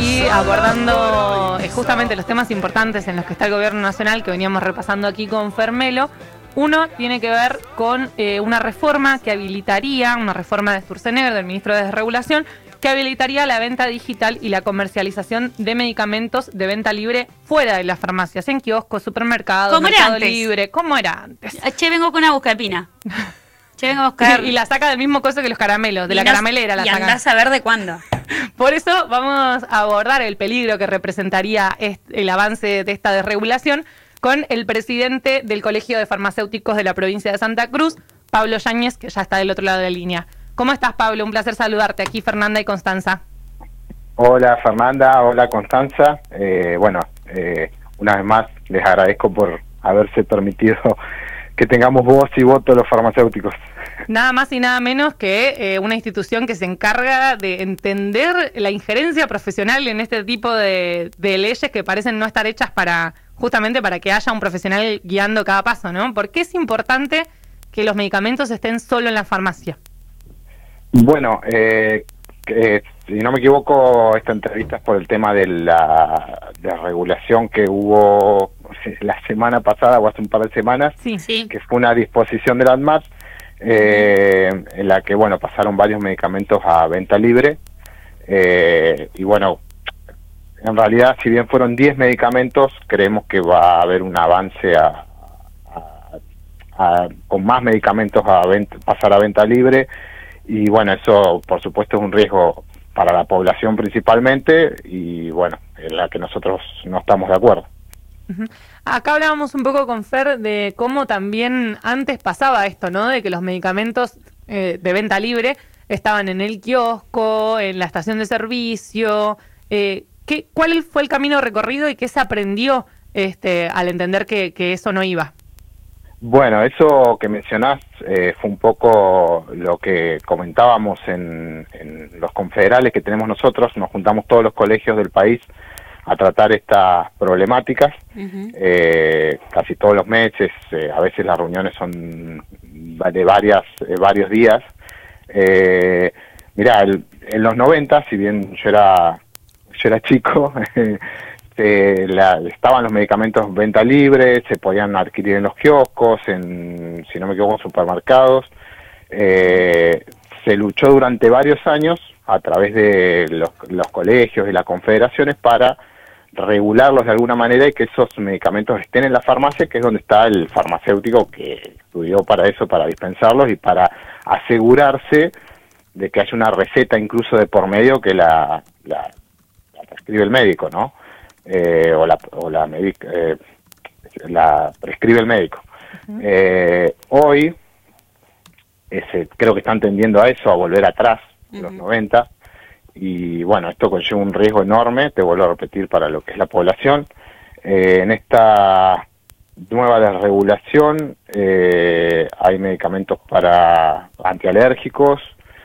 aquí abordando justamente los temas importantes en los que está el gobierno nacional que veníamos repasando aquí con Fermelo. Uno tiene que ver con una reforma que habilitaría, una reforma de Sturzenegger, del ministro de Desregulación, que habilitaría la venta digital y la comercialización de medicamentos de venta libre fuera de las farmacias, en kioscos, supermercados, Mercado Libre. ¿Cómo era antes? Che, vengo con una buscapina. Che, vengo a buscar. Y la saca del mismo coso que los caramelos, de la caramelera la saca. Y andás a ver de cuándo. Por eso vamos a abordar el peligro que representaría el avance de esta desregulación con el presidente del Colegio de Farmacéuticos de la provincia de Santa Cruz, Pablo Yáñez, que ya está del otro lado de la línea. ¿Cómo estás, Pablo? Un placer saludarte. Aquí Fernanda y Constanza. Hola, Fernanda. Hola, Constanza. Una vez más les agradezco por haberse permitido que tengamos voz y voto los farmacéuticos. Nada más y nada menos que una institución que se encarga de entender la injerencia profesional en este tipo de leyes que parecen no estar hechas justamente para que haya un profesional guiando cada paso, ¿no? ¿Por qué es importante que los medicamentos estén solo en la farmacia? Bueno, si no me equivoco, esta entrevista es por el tema de la regulación que hubo la semana pasada o hace un par de semanas, sí. Que fue una disposición de la ANMAT en la que, bueno, pasaron varios medicamentos a venta libre y, bueno, en realidad, si bien fueron 10 medicamentos, creemos que va a haber un avance con más medicamentos pasar a venta libre. Y bueno, eso por supuesto es un riesgo para la población principalmente y bueno, en la que nosotros no estamos de acuerdo. Acá hablábamos un poco con Fer de cómo también antes pasaba esto, ¿no? De que los medicamentos de venta libre estaban en el kiosco, en la estación de servicio. ¿Cuál fue el camino recorrido y qué se aprendió al entender que eso no iba? Bueno, eso que mencionás fue un poco lo que comentábamos en los confederales que tenemos nosotros. Nos juntamos todos los colegios del país a tratar estas problemáticas, casi todos los meses. A veces las reuniones son de varios días. Mirá, en los 90, si bien yo era chico, estaban los medicamentos en venta libre, se podían adquirir en los kioscos, si no me equivoco, en supermercados. Se luchó durante varios años a través de los colegios y las confederaciones para regularlos de alguna manera y que esos medicamentos estén en la farmacia, que es donde está el farmacéutico que estudió para eso, para dispensarlos y para asegurarse de que haya una receta incluso de por medio que la prescribe el médico, ¿no? La prescribe el médico. Hoy creo que están tendiendo a eso, a volver atrás, los 90, y bueno, esto conlleva un riesgo enorme, te vuelvo a repetir, para lo que es la población. En esta nueva desregulación hay medicamentos para antialérgicos,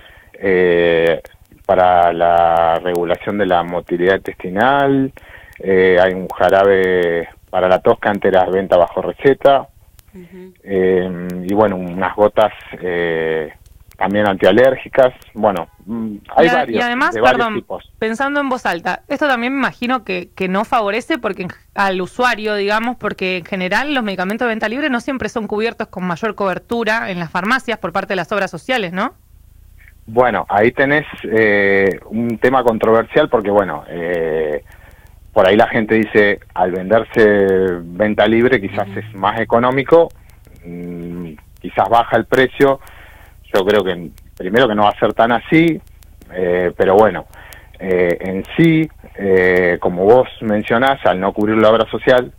para la regulación de la motilidad intestinal, hay un jarabe para la tos que antes era venta bajo receta, y bueno, unas gotas también antialérgicas. Bueno, hay varios, y además, de varios tipos. Pensando en voz alta, esto también me imagino que no favorece al usuario, digamos, porque en general los medicamentos de venta libre no siempre son cubiertos con mayor cobertura en las farmacias por parte de las obras sociales, ¿no? Bueno, ahí tenés un tema controversial porque, bueno, por ahí la gente dice, al venderse venta libre quizás es más económico, quizás baja el precio. Yo creo que primero que no va a ser tan así, pero bueno, en sí, como vos mencionás, al no cubrir la obra social,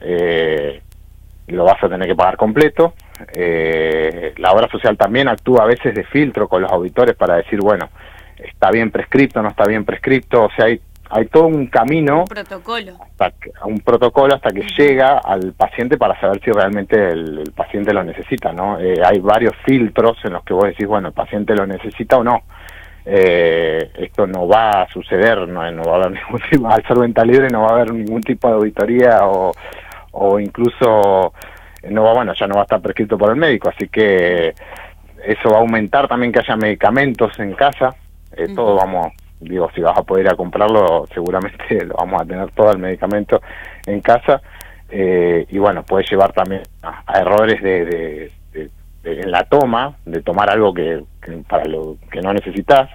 lo vas a tener que pagar completo. La obra social también actúa a veces de filtro con los auditores para decir, bueno, está bien prescripto, no está bien prescripto. O sea, hay todo un camino, un protocolo hasta que llega al paciente para saber si realmente el paciente lo necesita, ¿no? Hay varios filtros en los que vos decís, bueno, el paciente lo necesita o no. Esto no va a suceder, no va a haber ningún tipo, al ser venta libre no va a haber ningún tipo de auditoría o incluso ya no va a estar prescrito por el médico, así que eso va a aumentar también que haya medicamentos en casa. Todo vamos digo, si vas a poder ir a comprarlo, seguramente lo vamos a tener todo el medicamento en casa, y bueno, puede llevar también a errores en la toma, de tomar algo que para lo que no necesitas,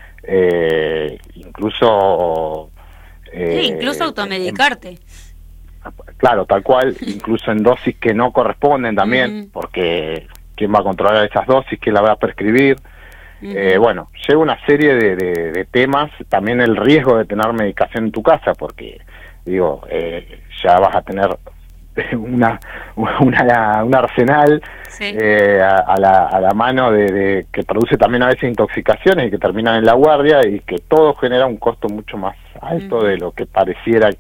incluso incluso automedicarte. Claro, tal cual, incluso en dosis que no corresponden también, porque ¿quién va a controlar esas dosis? ¿Quién la va a prescribir? Bueno, lleva una serie de temas, también el riesgo de tener medicación en tu casa, porque digo, ya vas a tener un arsenal a la mano de que produce también a veces intoxicaciones y que terminan en la guardia, y que todo genera un costo mucho más alto de lo que pareciera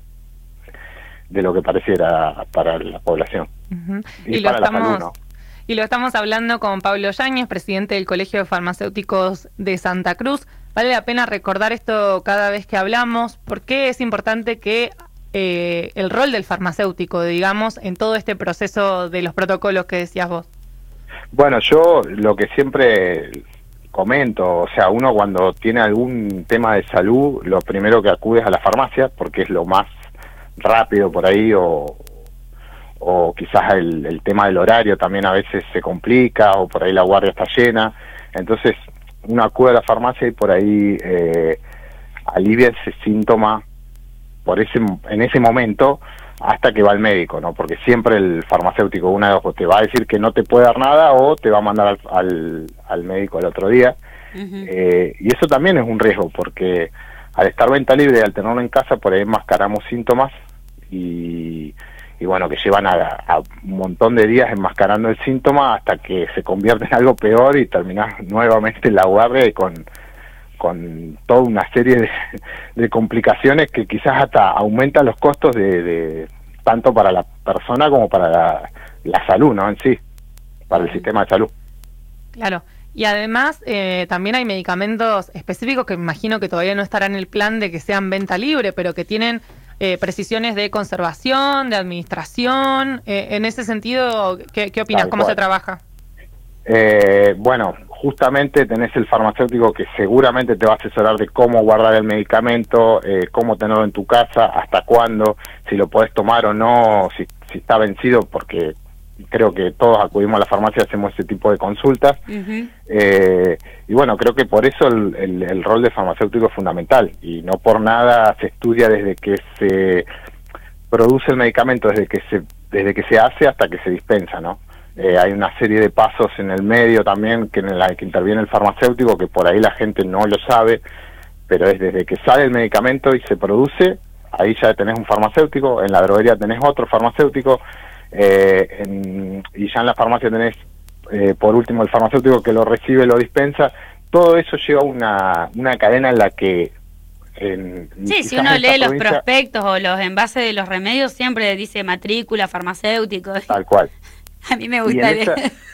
para la población y para la salud, ¿no? Y lo estamos hablando con Pablo Yáñez, presidente del Colegio de Farmacéuticos de Santa Cruz. Vale la pena recordar esto cada vez que hablamos, porque es importante que el rol del farmacéutico, digamos, en todo este proceso de los protocolos que decías vos. Bueno, yo lo que siempre comento, o sea, uno cuando tiene algún tema de salud, lo primero que acude es a la farmacia, porque es lo más rápido por ahí, o quizás el tema del horario también a veces se complica, o por ahí la guardia está llena, entonces uno acude a la farmacia y por ahí alivia ese síntoma en ese momento hasta que va al médico, ¿no? Porque siempre el farmacéutico, una de dos, te va a decir que no te puede dar nada o te va a mandar al médico al otro día. Y eso también es un riesgo, porque al estar venta libre y al tenerlo en casa, por ahí enmascaramos síntomas y bueno, que llevan a un montón de días enmascarando el síntoma hasta que se convierte en algo peor y terminás nuevamente en la guardia y con toda una serie de complicaciones que quizás hasta aumentan los costos de tanto para la persona como para la salud, ¿no? En sí, para el sistema de salud. Claro. Y además también hay medicamentos específicos que me imagino que todavía no estarán en el plan de que sean venta libre, pero que tienen precisiones de conservación, de administración. En ese sentido, ¿qué opinas? ¿Cómo se trabaja? Bueno, justamente tenés el farmacéutico que seguramente te va a asesorar de cómo guardar el medicamento, cómo tenerlo en tu casa, hasta cuándo, si lo podés tomar o no, si está vencido, porque creo que todos acudimos a la farmacia y hacemos ese tipo de consultas. Y bueno, creo que por eso el rol del farmacéutico es fundamental, y no por nada se estudia desde que se produce el medicamento, desde que se hace hasta que se dispensa, ¿no? Hay una serie de pasos en el medio también en la que interviene el farmacéutico, que por ahí la gente no lo sabe, pero es desde que sale el medicamento y se produce, ahí ya tenés un farmacéutico, en la droguería tenés otro farmacéutico, y ya en la farmacia tenés, por último, el farmacéutico que lo recibe, lo dispensa. Todo eso lleva una cadena en la que... si uno lee los prospectos o los envases de los remedios, siempre dice matrícula, farmacéutico. Tal cual. A mí me gusta leer.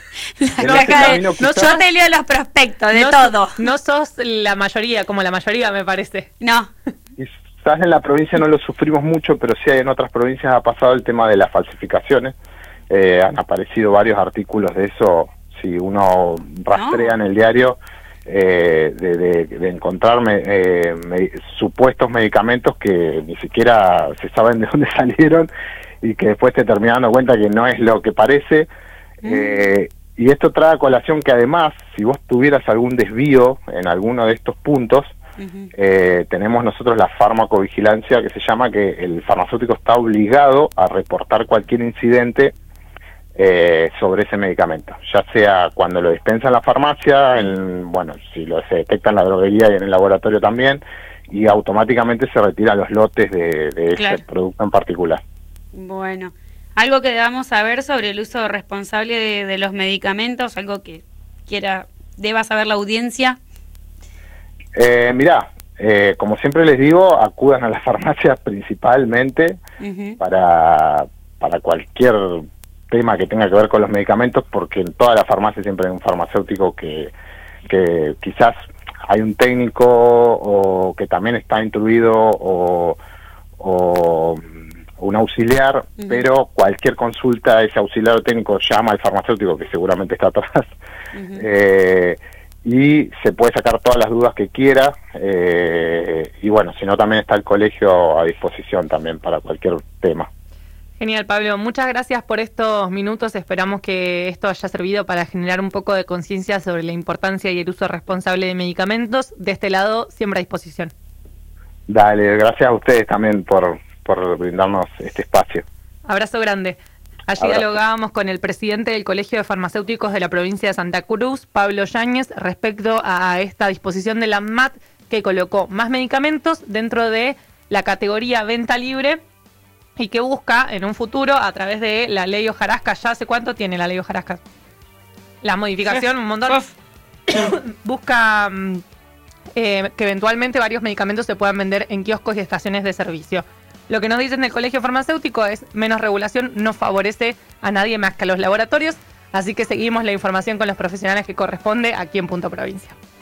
Yo te leo los prospectos de todo. No sos la mayoría, como la mayoría me parece. No. Quizás en la provincia no lo sufrimos mucho, pero sí en otras provincias ha pasado el tema de las falsificaciones. Han aparecido varios artículos de eso, si uno rastrea en el diario, de encontrar supuestos medicamentos que ni siquiera se saben de dónde salieron, y que después te terminas dando cuenta que no es lo que parece. Y esto trae a colación que además, si vos tuvieras algún desvío en alguno de estos puntos, tenemos nosotros la farmacovigilancia, que se llama, que el farmacéutico está obligado a reportar cualquier incidente sobre ese medicamento, ya sea cuando lo dispensa en la farmacia, si se detecta en la droguería y en el laboratorio también, y automáticamente se retiran los lotes de ese producto en particular. Bueno, algo que debamos saber sobre el uso responsable de los medicamentos, algo que deba saber la audiencia. Mirá, como siempre les digo, acudan a las farmacias principalmente para cualquier tema que tenga que ver con los medicamentos, porque en toda la farmacia siempre hay un farmacéutico que quizás hay un técnico o que también está instruido o un auxiliar, pero cualquier consulta, ese auxiliar o técnico llama al farmacéutico, que seguramente está atrás, y se puede sacar todas las dudas que quiera, y bueno, si no también está el colegio a disposición también para cualquier tema. Genial, Pablo. Muchas gracias por estos minutos. Esperamos que esto haya servido para generar un poco de conciencia sobre la importancia y el uso responsable de medicamentos. De este lado, siempre a disposición. Dale, gracias a ustedes también por brindarnos este espacio. Abrazo grande. Allí dialogábamos con el presidente del Colegio de Farmacéuticos de la provincia de Santa Cruz, Pablo Yáñez, respecto a esta disposición de la ANMAT que colocó más medicamentos dentro de la categoría venta libre y que busca en un futuro, a través de la ley Hojarasca, ¿ya hace cuánto tiene la ley Hojarasca? La modificación, un montón. Busca que eventualmente varios medicamentos se puedan vender en kioscos y estaciones de servicio. Lo que nos dicen del colegio farmacéutico es menos regulación no favorece a nadie más que a los laboratorios, así que seguimos la información con los profesionales que corresponde aquí en Punto Provincia.